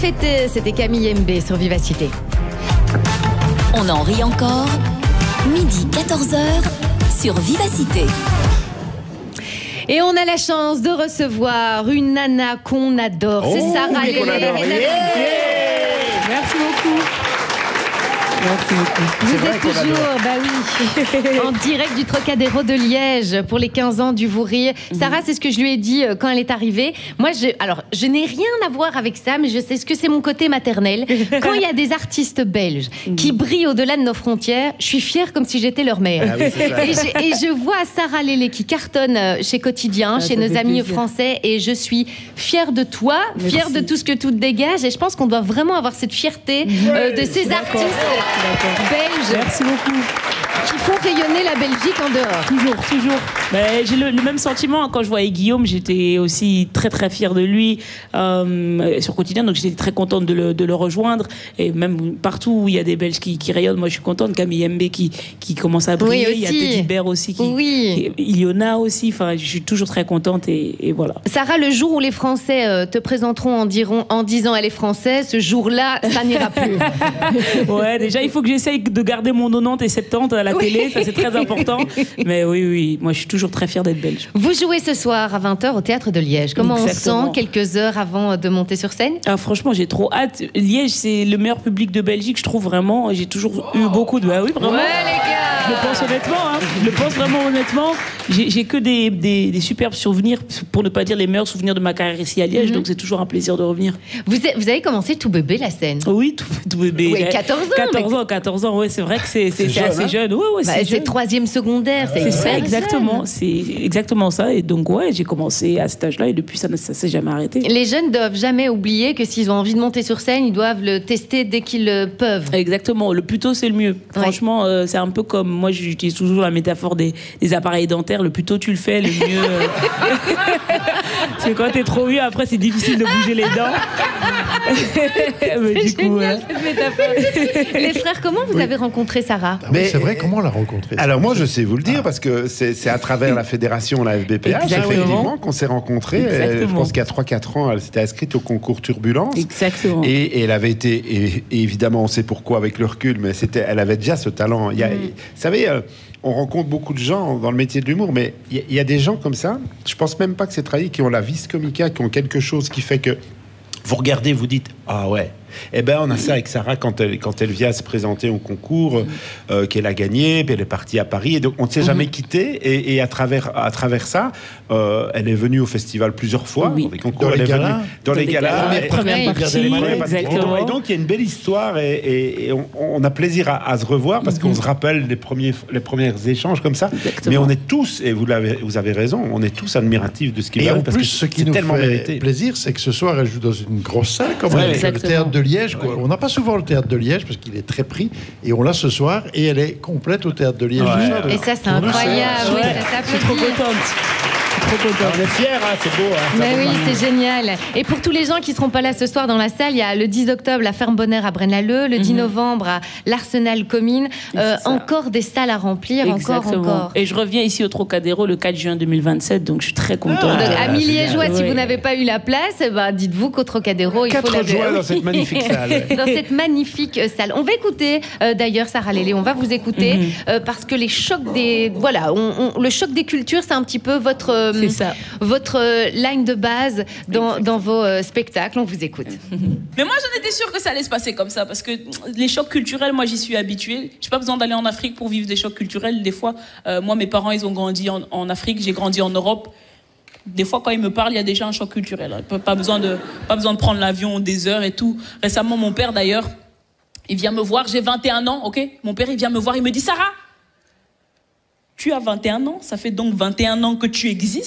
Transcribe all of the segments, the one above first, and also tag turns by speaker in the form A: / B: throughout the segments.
A: fêter, c'était Camille MB sur Vivacité.
B: On en rit encore. Midi 14h sur Vivacité.
A: Et on a la chance de recevoir une nana qu'on adore. C'est Sarah Lélé.
C: Merci beaucoup. Merci beaucoup.
A: Vous êtes toujours, bah oui, en direct du Trocadéro de Liège pour les 15 ans du Vous Rire. Sarah, c'est ce que je lui ai dit quand elle est arrivée. Moi, je n'ai rien à voir avec ça, mais je sais ce que c'est mon côté maternel. Quand il y a des artistes belges qui brillent au-delà de nos frontières, je suis fière comme si j'étais leur mère.
D: Ah oui,
A: et je vois Sarah Lélé qui cartonne chez Quotidien, chez nos amis français, et je suis fière de toi, fière de tout ce que tu dégages, et je pense qu'on doit vraiment avoir cette fierté de ces artistes belges.
C: Merci beaucoup.
A: Qui font rayonner la Belgique en dehors.
C: Toujours. Mais j'ai le même sentiment. Quand je voyais Guillaume, j'étais aussi très très fière de lui sur Quotidien, donc j'étais très contente de le rejoindre. Et même partout où il y a des Belges qui rayonnent, moi je suis contente. Camille MB qui commence à briller.
A: Oui,
C: il y a Teddy Bear aussi. Iliona aussi. Enfin, je suis toujours très contente et voilà.
A: Sarah, le jour où les Français te présenteront en disant elle est française, ce jour-là, ça n'ira plus.
C: Ouais, déjà il faut que j'essaye de garder mon 90 et 70 à la télé, ça c'est très important. Mais oui, moi je suis toujours très fière d'être belge.
A: Vous jouez ce soir à 20h au Théâtre de Liège. Comment on sent quelques heures avant de monter sur scène?
C: Franchement, j'ai trop hâte. Liège, c'est le meilleur public de Belgique, je trouve vraiment. J'ai toujours eu beaucoup de... Ah oui, vraiment.
A: Ouais, les gars.
C: Je le pense honnêtement. Je le pense vraiment honnêtement. J'ai que des superbes souvenirs, pour ne pas dire les meilleurs souvenirs de ma carrière ici à Liège, donc c'est toujours un plaisir de revenir.
A: Vous avez commencé tout bébé la scène?
C: Oui, tout bébé.
A: Oui, 14 ans.
C: Ouais, c'est vrai que c'est assez jeune. Ouais,
A: c'est troisième secondaire,
C: c'est ça, exactement. C'est exactement ça. Et donc, ouais, j'ai commencé à cet âge-là et depuis, ça s'est jamais arrêté.
A: Les jeunes ne doivent jamais oublier que s'ils ont envie de monter sur scène, ils doivent le tester dès qu'ils le peuvent.
C: Exactement. Le plus tôt, c'est le mieux. Ouais. Franchement, c'est un peu comme... Moi, j'utilise toujours la métaphore des appareils dentaires. Le plus tôt tu le fais, le mieux... Parce que quand t'es trop vieux, après, c'est difficile de bouger les dents.
A: C'est génial, cette métaphore. Les frères, comment vous avez rencontré Sarah?
D: Mais c'est vrai, comment on l'a rencontré? Alors moi, je sais vous le dire, parce que c'est à travers la fédération, la FBPH, effectivement, qu'on s'est rencontrés. Je pense qu'il y a 3-4 ans, elle s'était inscrite au concours Turbulence.
C: Exactement.
D: Et elle avait été, et évidemment, on sait pourquoi avec le recul, mais elle avait déjà ce talent. Vous savez... on rencontre beaucoup de gens dans le métier de l'humour, mais il y a des gens comme ça, je pense même pas que c'est travaillé, qui ont la vis comica, qui ont quelque chose qui fait que vous regardez, vous dites « Ah ouais ». Eh ben, on a ça avec Sarah quand elle vient se présenter au concours, qu'elle a gagné, puis elle est partie à Paris, et donc on ne s'est jamais quitté. Et à travers ça, elle est venue au festival plusieurs fois.
C: Oui.
D: Dans les galas.
C: Première partie, exactement.
D: Et donc il y a une belle histoire, et on a plaisir à se revoir parce qu'on se rappelle les premiers échanges comme ça. Exactement. Mais on est tous, et vous avez raison, on est tous admiratifs de ce qu'il y a.
E: Et en plus, ce qui nous fait plaisir, c'est que ce soir, elle joue dans une grosse salle, comme le théâtre de Liège. Quoi. On n'a pas souvent le théâtre de Liège parce qu'il est très pris, et on l'a ce soir, et elle est complète au théâtre de Liège.
A: Et ça, c'est incroyable. Oui, ça
C: je suis trop contente.
D: On est fiers, c'est beau.
A: Mais oui, c'est génial. Et pour tous les gens qui ne seront pas là ce soir dans la salle, il y a le 10 octobre la Ferme Bonheur à Braine-l'Alleud, le 10 novembre à l'Arsenal Comines. Encore des salles à remplir, encore.
C: Et je reviens ici au Trocadéro le 4 juin 2027, donc je suis très contente.
A: Donc, amis liégeois, si vous n'avez pas eu la place, dites-vous qu'au Trocadéro, il faut la
D: 4 juin dans cette magnifique salle.
A: Dans cette magnifique salle. On va écouter, d'ailleurs, Sarah Lélé, on va vous écouter, parce que les chocs des... Voilà, le choc des cultures, c'est un petit peu votre ligne de base dans vos spectacles. On vous écoute.
F: Mais moi, j'en étais sûre que ça allait se passer comme ça, parce que les chocs culturels, moi, j'y suis habituée. J'ai pas besoin d'aller en Afrique pour vivre des chocs culturels. Des fois, moi, mes parents, ils ont grandi en Afrique, j'ai grandi en Europe. Des fois, quand ils me parlent, il y a déjà un choc culturel. Pas besoin de prendre l'avion des heures et tout. Récemment, mon père, d'ailleurs, il vient me voir. J'ai 21 ans, ok? Mon père, il vient me voir, il me dit « Sarah, tu as 21 ans, ça fait donc 21 ans que tu existes ?»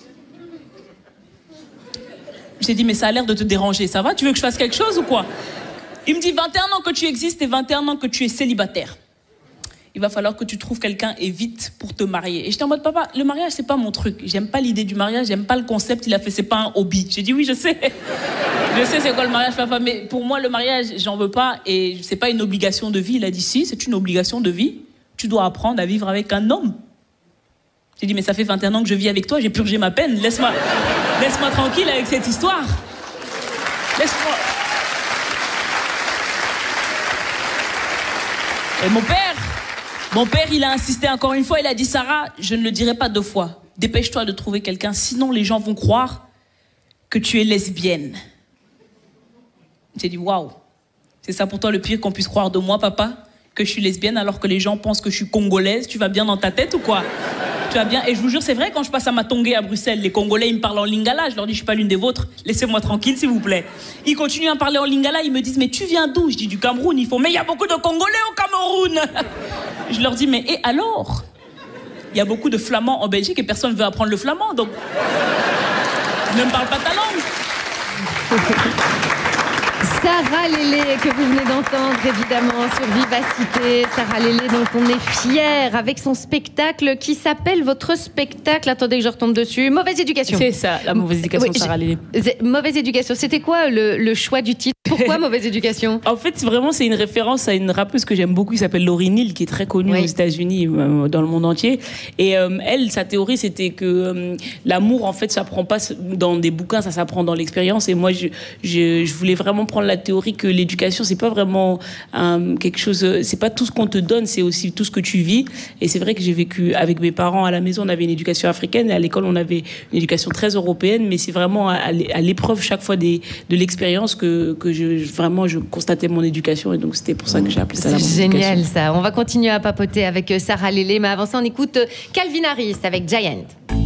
F: J'ai dit « Mais ça a l'air de te déranger, ça va? Tu veux que je fasse quelque chose ou quoi ?» Il me dit « 21 ans que tu existes et 21 ans que tu es célibataire. Il va falloir que tu trouves quelqu'un et vite pour te marier. » Et j'étais en mode « Papa, le mariage, c'est pas mon truc. J'aime pas l'idée du mariage, j'aime pas le concept. » Il a fait « C'est pas un hobby. » J'ai dit « Oui, je sais. Je sais c'est quoi le mariage, papa. Mais pour moi, le mariage, j'en veux pas. Et c'est pas une obligation de vie. » Il a dit « Si, c'est une obligation de vie. Tu dois apprendre à vivre avec un homme. » J'ai dit « Mais ça fait 21 ans que je vis avec toi. J'ai purgé ma peine. Laisse-moi tranquille avec cette histoire. Laisse-moi... » Et mon père, il a insisté encore une fois, il a dit, Sarah, je ne le dirai pas 2 fois. Dépêche-toi de trouver quelqu'un, sinon les gens vont croire que tu es lesbienne. J'ai dit, waouh, c'est ça pour toi le pire qu'on puisse croire de moi, papa? Que je suis lesbienne alors que les gens pensent que je suis congolaise? Tu vas bien dans ta tête ou quoi? Tu vas bien? Et je vous jure, c'est vrai, quand je passe à Matongué à Bruxelles, les Congolais, ils me parlent en lingala. Je leur dis, je suis pas l'une des vôtres, laissez-moi tranquille, s'il vous plaît. Ils continuent à me parler en lingala, ils me disent, mais tu viens d'où? Je dis, du Cameroun. Ils font, mais il y a beaucoup de Congolais au Cameroun. Je leur dis, mais et alors? Il y a beaucoup de Flamands en Belgique et personne ne veut apprendre le flamand, donc ne me parle pas ta langue.
A: Sarah Lélé, que vous venez d'entendre évidemment sur Vivacité. Sarah Lélé, dont on est fier avec son spectacle qui s'appelle votre spectacle. Attendez que je retombe dessus. Mauvaise éducation.
C: C'est ça, la mauvaise éducation de Sarah Lélé.
A: Mauvaise éducation. C'était quoi le choix du titre? Pourquoi mauvaise éducation?
C: En fait, c'est une référence à une rappeuse que j'aime beaucoup, qui s'appelle Lauryn Hill, qui est très connue aux États-Unis, dans le monde entier. Et elle, sa théorie, c'était que l'amour, en fait, ça s'apprend pas dans des bouquins, ça s'apprend dans l'expérience. Et moi, je voulais vraiment prendre la théorie que l'éducation, c'est pas vraiment quelque chose, c'est pas tout ce qu'on te donne, c'est aussi tout ce que tu vis. Et c'est vrai que j'ai vécu avec mes parents à la maison, on avait une éducation africaine, et à l'école, on avait une éducation très européenne, mais c'est vraiment à l'épreuve chaque fois de l'expérience que je constatais mon éducation, et donc c'était pour ça que j'ai appelé ça la mauvaise éducation.
A: C'est génial ça. On va continuer à papoter avec Sarah Lélé, mais avant ça, on écoute Calvin Harris avec Giant.